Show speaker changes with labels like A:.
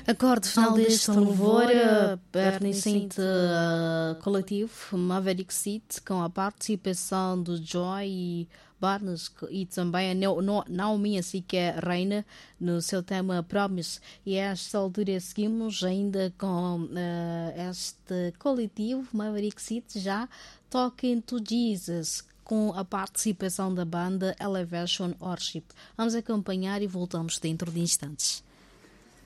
A: Acorde final deste louvor pertencente ao coletivo Maverick City, com a participação do Joy e Barnes e também a Naomi, assim que é Reina, no seu tema Promise. E a esta altura seguimos ainda com este coletivo Maverick City, já Talking to Jesus, com a participação da banda Elevation Worship. Vamos acompanhar e voltamos dentro de instantes.